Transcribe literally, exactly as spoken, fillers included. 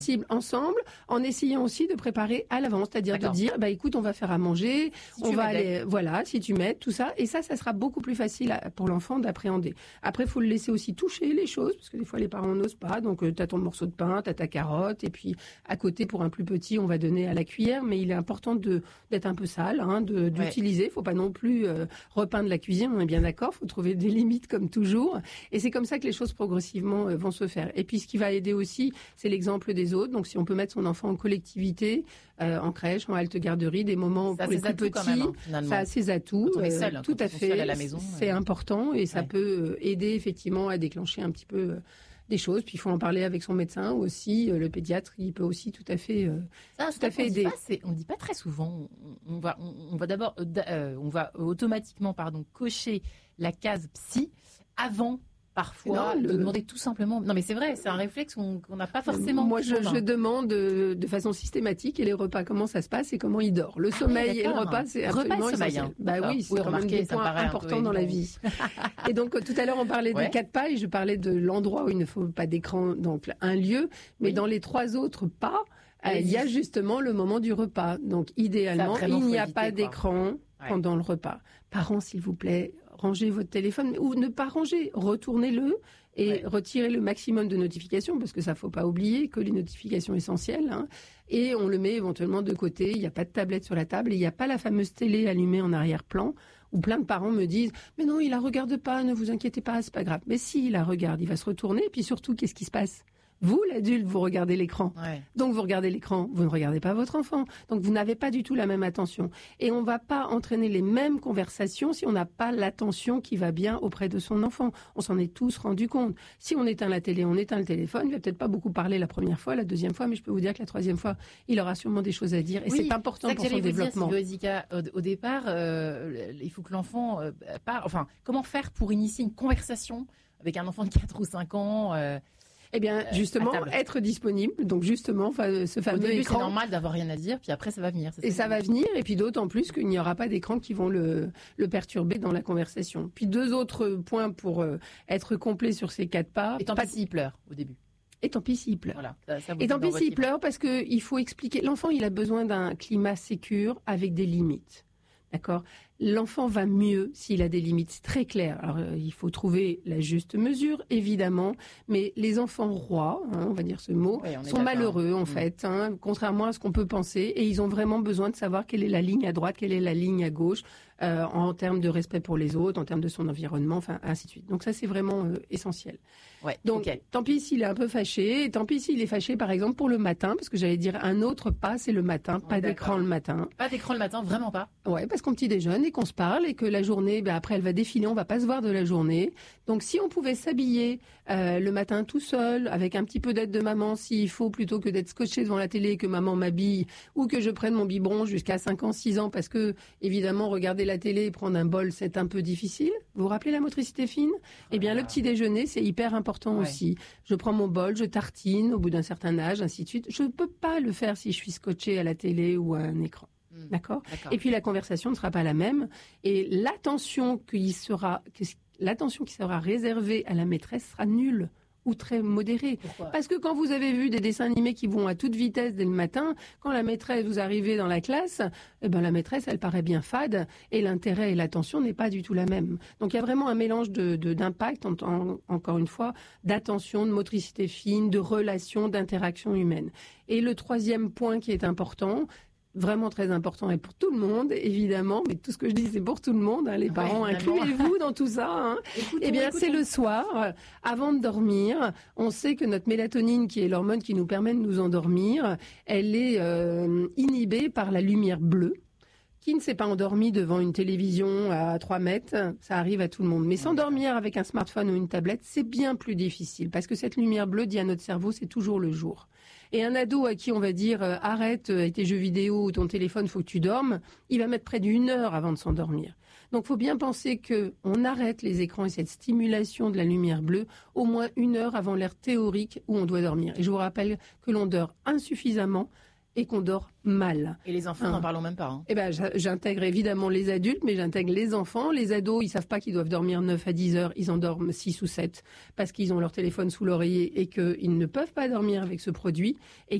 ensemble, en essayant aussi de préparer à l'avance, c'est-à-dire D'accord. de dire, bah écoute, on va faire à manger, si on va aller, voilà, si tu m'aides, tout ça, et ça, ça sera beaucoup plus facile à, pour l'enfant d'appréhender. Après, il faut le laisser aussi toucher les choses, parce que des fois les parents n'osent pas, donc euh, t'as ton morceau de pain, t'as ta carotte, et puis à côté, pour un plus petit, on va donner à la cuillère, mais il est important de d'être un peu sale, hein, de, d'utiliser, ouais. faut pas non plus euh, repeindre la cuisine, on est bien d'accord, faut trouver des limites comme toujours, et c'est comme ça que les choses progressivement euh, vont se faire. Et puis ce qui va aider aussi, c'est l'exemple des autres. Donc si on peut mettre son enfant en collectivité, euh, en crèche, en halte garderie, des moments ça pour les plus petits, même, hein, ça a ses atouts. Quand on est seul, euh, tout à fait. À la maison, c'est euh... important et ça ouais. peut aider effectivement à déclencher un petit peu euh, des choses. Puis il faut en parler avec son médecin aussi, euh, le pédiatre, il peut aussi tout à fait, euh, ça, tout à fait aider. On ne dit pas très souvent. On, on va, on, on va d'abord, euh, on va automatiquement, pardon, cocher la case psy avant. Parfois, non, le... de demander tout simplement. Non, mais c'est vrai, c'est un réflexe qu'on n'a pas forcément. Moi, je, je demande de, de façon systématique et les repas, comment ça se passe et comment il dort. Le ah, sommeil oui, et le repas, c'est absolument repas essentiel. Hein. Bah oui, c'est oui, quand même des points importants dans la vie. Et donc, tout à l'heure, on parlait ouais. des quatre pas et je parlais de l'endroit où il ne faut pas d'écran, donc un lieu. Mais oui. dans les trois autres pas, euh, il y a justement le moment du repas. Donc, idéalement, il n'y a éviter, pas d'écran ouais. pendant le repas. Parents, s'il vous plaît, rangez votre téléphone ou ne pas ranger, retournez-le et ouais. retirez le maximum de notifications parce que ça faut pas oublier que les notifications essentielles hein, et on le met éventuellement de côté, il n'y a pas de tablette sur la table et il n'y a pas la fameuse télé allumée en arrière-plan où plein de parents me disent mais non, il la regarde pas, ne vous inquiétez pas, c'est pas grave. Mais si il la regarde, il va se retourner et puis surtout qu'est-ce qui se passe ? Vous, l'adulte, vous regardez l'écran. Ouais. Donc, vous regardez l'écran, vous ne regardez pas votre enfant. Donc, vous n'avez pas du tout la même attention. Et on ne va pas entraîner les mêmes conversations si on n'a pas l'attention qui va bien auprès de son enfant. On s'en est tous rendu compte. Si on éteint la télé, on éteint le téléphone, il va peut-être pas beaucoup parler la première fois, la deuxième fois, mais je peux vous dire que la troisième fois, il aura sûrement des choses à dire. Et oui, c'est important c'est pour son développement. Dire, Zika, au, au départ, euh, il faut que l'enfant euh, parle. Enfin, comment faire pour initier une conversation avec un enfant de quatre ou cinq ans euh, Eh bien, justement, être disponible. Donc, justement, ce fameux Au début, écran. c'est normal d'avoir rien à dire, puis après, ça va venir. Et ça, ça va venir, et puis d'autant plus qu'il n'y aura pas d'écran qui vont le, le perturber dans la conversation. Puis deux autres points pour euh, être complet sur ces quatre pas. Et tant pis s'il pleure au début. Et tant pis s'il pleure. Voilà, ça, ça et tant pis s'il pleure parce que il faut expliquer. L'enfant, il a besoin d'un climat sécure avec des limites. D'accord ? L'enfant va mieux s'il a des limites, c'est très clair. Alors, euh, il faut trouver la juste mesure, évidemment, mais les enfants rois, hein, on va dire ce mot, oui, sont malheureux, en mmh. fait, hein, contrairement à ce qu'on peut penser, et ils ont vraiment besoin de savoir quelle est la ligne à droite, quelle est la ligne à gauche, euh, en termes de respect pour les autres, en termes de son environnement, enfin, ainsi de suite. Donc ça, c'est vraiment euh, essentiel. Ouais, Donc, okay. tant pis s'il est un peu fâché, et tant pis s'il est fâché, par exemple, pour le matin, parce que j'allais dire un autre pas, c'est le matin, pas ouais, d'écran le matin. Pas d'écran le matin, vraiment pas. Ouais, parce qu'on petit déjeune et qu'on se parle et que la journée, ben après elle va défiler, on va pas se voir de la journée. Donc si on pouvait s'habiller euh, le matin tout seul, avec un petit peu d'aide de maman s'il faut, plutôt que d'être scotché devant la télé et que maman m'habille, ou que je prenne mon biberon jusqu'à cinq ans, six ans, parce que évidemment regarder la télé et prendre un bol c'est un peu difficile. Vous vous rappelez la motricité fine ? Eh bien le petit déjeuner c'est hyper important ouais. aussi. Je prends mon bol, je tartine au bout d'un certain âge, ainsi de suite. Je ne peux pas le faire si je suis scotché à la télé ou à un écran. D'accord. D'accord. Et puis la conversation ne sera pas la même et l'attention qui sera l'attention qui sera réservée à la maîtresse sera nulle ou très modérée. Pourquoi ? Parce que quand vous avez vu des dessins animés qui vont à toute vitesse dès le matin, quand la maîtresse vous arrivez dans la classe, eh ben la maîtresse elle paraît bien fade et l'intérêt et l'attention n'est pas du tout la même. Donc il y a vraiment un mélange de, de d'impact en, en, encore une fois d'attention, de motricité fine, de relations, d'interaction humaine. Et le troisième point qui est important, vraiment très important et pour tout le monde, évidemment, mais tout ce que je dis, c'est pour tout le monde, hein, les ouais, parents, incluez-vous dans tout ça. Hein. Écoutons, eh bien, écoutons. C'est le soir, euh, avant de dormir, on sait que notre mélatonine, qui est l'hormone qui nous permet de nous endormir, elle est euh, inhibée par la lumière bleue. Qui ne s'est pas endormi devant une télévision à trois mètres, ça arrive à tout le monde. Mais s'endormir avec un smartphone ou une tablette, c'est bien plus difficile parce que cette lumière bleue dit à notre cerveau, c'est toujours le jour. Et un ado à qui on va dire euh, arrête avec tes jeux vidéo ou ton téléphone, faut que tu dormes, il va mettre près d'une heure avant de s'endormir. Donc, faut bien penser que on arrête les écrans et cette stimulation de la lumière bleue au moins une heure avant l'heure théorique où on doit dormir. Et je vous rappelle que l'on dort insuffisamment et qu'on dort mal. Et les enfants, hein. N'en parlons même pas. Hein. Eh ben, j'intègre évidemment les adultes, mais j'intègre les enfants. Les ados, ils savent pas qu'ils doivent dormir neuf à dix heures, ils en dorment six ou sept parce qu'ils ont leur téléphone sous l'oreiller et qu'ils ne peuvent pas dormir avec ce produit. Et